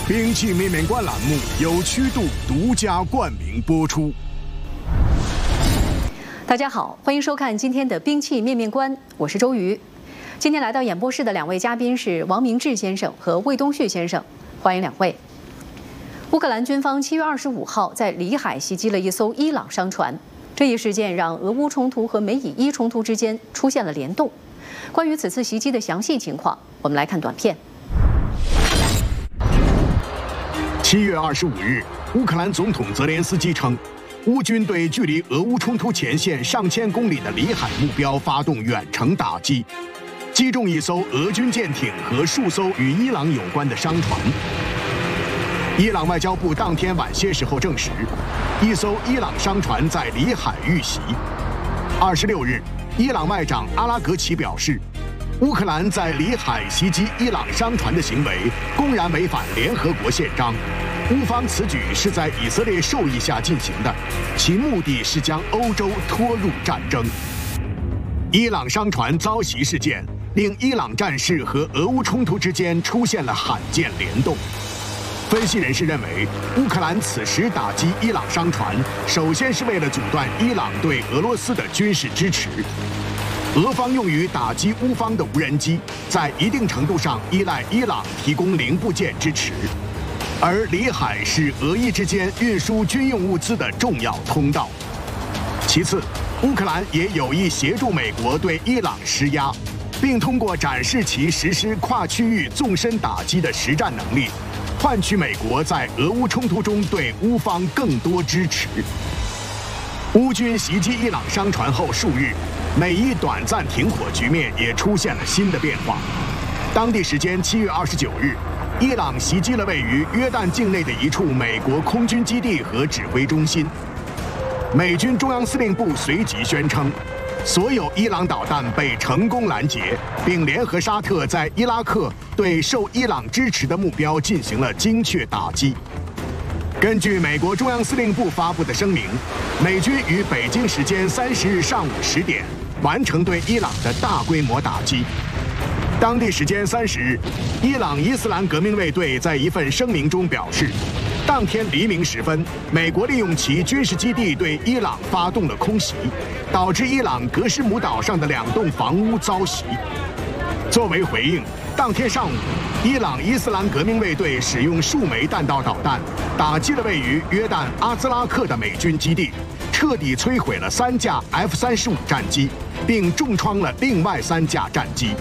兵器面面观栏目由曲度独家冠名播出。 大家好，欢迎收看今天的兵器面面观，我是周瑜。今天来到演播室的两位嘉宾是王明志先生和魏东旭先生，欢迎两位。乌克兰军方7月25号在里海袭击了一艘伊朗商船，这一事件让俄乌冲突和美以伊冲突之间出现了联动。关于此次袭击的详细情况，我们来看短片。 7月25日，乌克兰总统泽连斯基称，乌军对距离俄乌冲突前线上千公里的里海目标发动远程打击，击中一艘俄军舰艇和数艘与伊朗有关的商船。伊朗外交部当天晚些时候证实，一艘伊朗商船在里海遇袭。26日，伊朗外长阿拉格齐表示，乌克兰在里海袭击伊朗商船的行为公然违反联合国宪章，乌方此举是在以色列授意下进行的，其目的是将欧洲拖入战争。伊朗商船遭袭事件令伊朗战事和俄乌冲突之间出现了罕见联动。分析人士认为，乌克兰此时打击伊朗商船，首先是为了阻断伊朗对俄罗斯的军事支持。俄方用于打击乌方的无人机，在一定程度上依赖伊朗提供零部件支持，而里海是俄伊之间运输军用物资的重要通道。其次，乌克兰也有意协助美国对伊朗施压，并通过展示其实施跨区域纵深打击的实战能力，换取美国在俄乌冲突中对乌方更多支持。乌军袭击伊朗商船后数日，美伊短暂停火局面也出现了新的变化。当地时间7月29日，伊朗袭击了位于约旦境内的一处美国空军基地和指挥中心。美军中央司令部随即宣称，所有伊朗导弹被成功拦截，并联合沙特在伊拉克对受伊朗支持的目标进行了精确打击。根据美国中央司令部发布的声明，美军于北京时间30日上午10点完成对伊朗的大规模打击。当地时间30日，伊朗伊斯兰革命卫队在一份声明中表示，当天黎明时分，美国利用其军事基地对伊朗发动了空袭，导致伊朗格什姆岛上的2栋房屋遭袭。作为回应，当天上午，伊朗伊斯兰革命卫队使用数枚弹道导弹打击了位于约旦阿兹拉克的美军基地，彻底摧毁了3架 F-35战机，并重创了另外3架战机。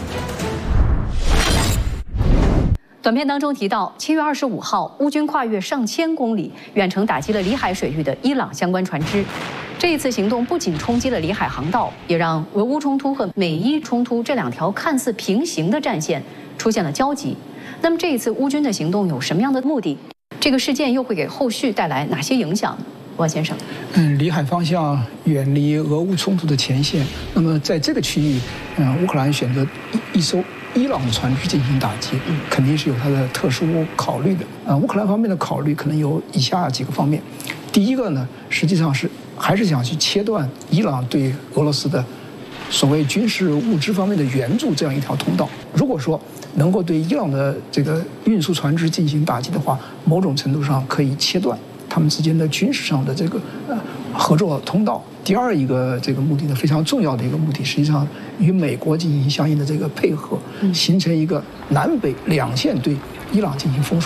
短片当中提到，7月25号，乌军跨越上千公里，远程打击了里海水域的伊朗相关船只。这一次行动不仅冲击了里海航道，也让俄乌冲突和美伊冲突这2条看似平行的战线出现了交集。那么这一次乌军的行动有什么样的目的？这个事件又会给后续带来哪些影响？王先生， 里海方向远离俄乌冲突的前线，那么在这个区域，乌克兰选择一艘伊朗的船只进行打击，肯定是有它的特殊考虑的。乌克兰方面的考虑可能有以下几个方面。第一个呢，实际上还是想去切断伊朗对俄罗斯的所谓军事物资方面的援助这样一条通道。如果说能够对伊朗的这个运输船只进行打击的话，某种程度上可以切断他们之间的军事上的这个合作通道。第二一个这个目的呢，非常重要的一个目的，实际上与美国进行相应的这个配合，形成一个南北2线对伊朗进行封锁。